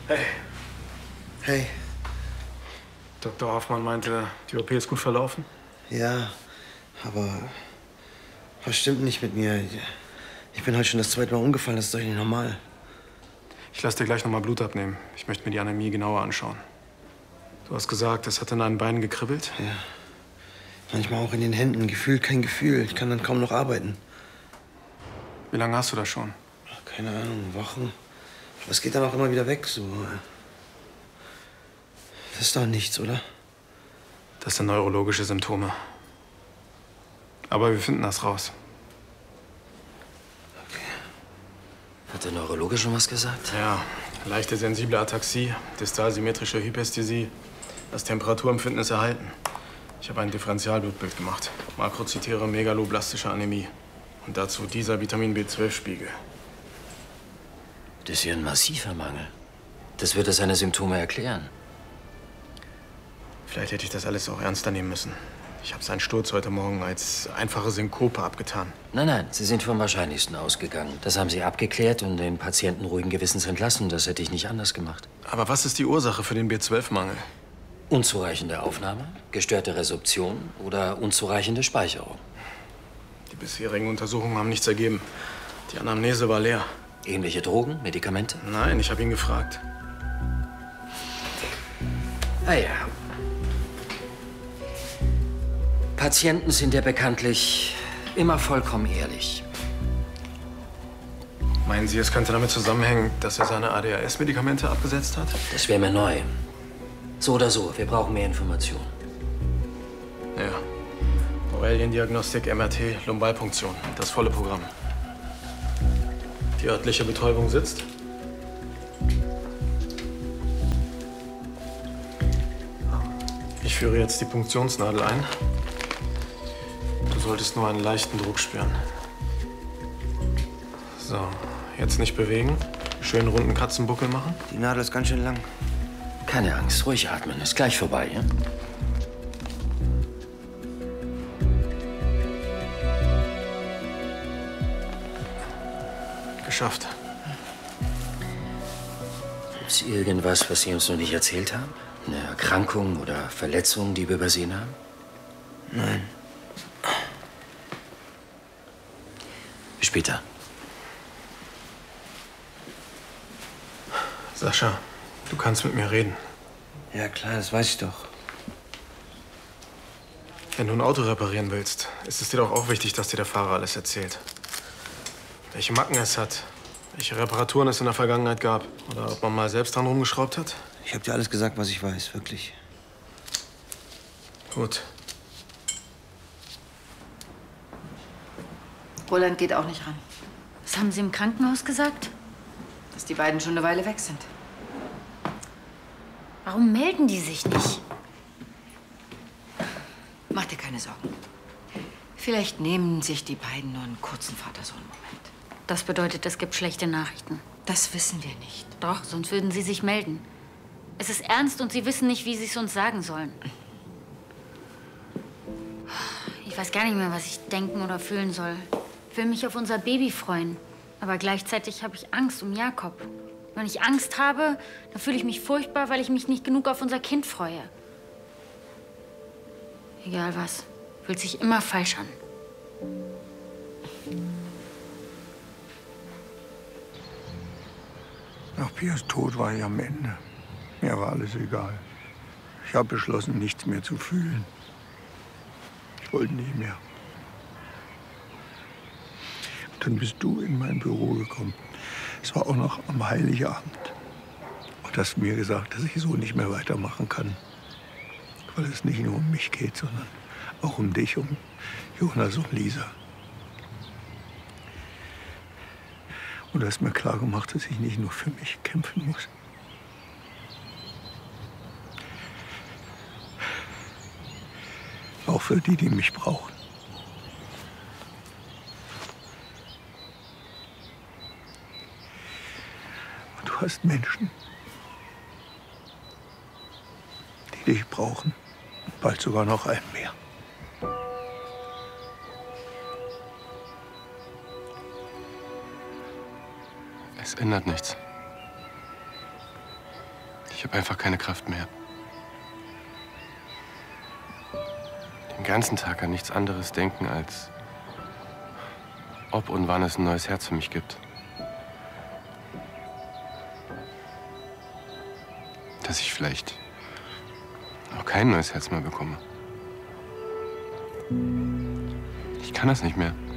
Hey. Hey. Dr. Hoffmann meinte, die OP ist gut verlaufen? Ja, aber was stimmt nicht mit mir? Ich bin heute schon das zweite Mal umgefallen, das ist doch nicht normal. Ich lasse dir gleich noch mal Blut abnehmen. Ich möchte mir die Anämie genauer anschauen. Du hast gesagt, es hat in deinen Beinen gekribbelt? Ja. Manchmal auch in den Händen. Gefühlt kein Gefühl. Ich kann dann kaum noch arbeiten. Wie lange hast du das schon? Keine Ahnung, Wochen. Aber es geht dann auch immer wieder weg, so. Das ist doch nichts, oder? Das sind neurologische Symptome. Aber wir finden das raus. Okay. Hat der Neurologe schon was gesagt? Ja, leichte sensible Ataxie, distalsymmetrische Hypästhesie. Das Temperaturempfinden ist erhalten. Ich habe ein Differentialblutbild gemacht. Makrozytäre megaloblastische Anämie. Und dazu dieser Vitamin B12-Spiegel. Das ist ja ein massiver Mangel. Das würde seine Symptome erklären. Vielleicht hätte ich das alles auch ernster nehmen müssen. Ich habe seinen Sturz heute Morgen als einfache Synkope abgetan. Nein, Sie sind vom Wahrscheinlichsten ausgegangen. Das haben Sie abgeklärt und den Patienten ruhigen Gewissens entlassen. Das hätte ich nicht anders gemacht. Aber was ist die Ursache für den B12-Mangel? Unzureichende Aufnahme, gestörte Resorption oder unzureichende Speicherung. Die bisherigen Untersuchungen haben nichts ergeben. Die Anamnese war leer. Ähnliche Drogen, Medikamente? Nein, ich habe ihn gefragt. Ah ja. Patienten sind ja bekanntlich immer vollkommen ehrlich. Meinen Sie, es könnte damit zusammenhängen, dass er seine ADHS-Medikamente abgesetzt hat? Das wäre mir neu. So oder so, wir brauchen mehr Informationen. Ja. Borreliendiagnostik, MRT, Lumbalpunktion. Das volle Programm. Die örtliche Betäubung sitzt. Ich führe jetzt die Punktionsnadel ein. Du solltest nur einen leichten Druck spüren. So, jetzt nicht bewegen. Schön runden Katzenbuckel machen. Die Nadel ist ganz schön lang. Keine Angst, ruhig atmen. Ist gleich vorbei, ja? Geschafft. Gibt's irgendwas, was Sie uns noch nicht erzählt haben? Eine Erkrankung oder Verletzung, die wir übersehen haben? Nein. Bis später. Sascha, du kannst mit mir reden. Ja, klar, das weiß ich doch. Wenn du ein Auto reparieren willst, ist es dir doch auch wichtig, dass dir der Fahrer alles erzählt. Welche Macken es hat, welche Reparaturen es in der Vergangenheit gab oder ob man mal selbst dran rumgeschraubt hat. Ich habe dir alles gesagt, was ich weiß, wirklich. Gut. Roland geht auch nicht ran. Was haben Sie im Krankenhaus gesagt? Dass die beiden schon eine Weile weg sind. Warum melden die sich nicht? Mach dir keine Sorgen. Vielleicht nehmen sich die beiden nur einen kurzen Vater-Sohn-Moment. Das bedeutet, es gibt schlechte Nachrichten. Das wissen wir nicht. Doch, sonst würden sie sich melden. Es ist ernst und sie wissen nicht, wie sie es uns sagen sollen. Ich weiß gar nicht mehr, was ich denken oder fühlen soll. Ich will mich auf unser Baby freuen. Aber gleichzeitig habe ich Angst um Jakob. Wenn ich Angst habe, dann fühle ich mich furchtbar, weil ich mich nicht genug auf unser Kind freue. Egal was, fühlt sich immer falsch an. Nach Piers Tod war ich am Ende. Mir war alles egal. Ich habe beschlossen, nichts mehr zu fühlen. Ich wollte nicht mehr. Und dann bist du in mein Büro gekommen. Es war auch noch am Heiligabend. Und hast mir gesagt, dass ich so nicht mehr weitermachen kann. Weil es nicht nur um mich geht, sondern auch um dich, um Jonas und Lisa. Und du hast mir klar gemacht, dass ich nicht nur für mich kämpfen muss. Auch für die, die mich brauchen. Und du hast Menschen, die dich brauchen. Und bald sogar noch einen mehr. Es ändert nichts. Ich habe einfach keine Kraft mehr. Den ganzen Tag an nichts anderes denken, als ob und wann es ein neues Herz für mich gibt. Dass ich vielleicht auch kein neues Herz mehr bekomme. Ich kann das nicht mehr.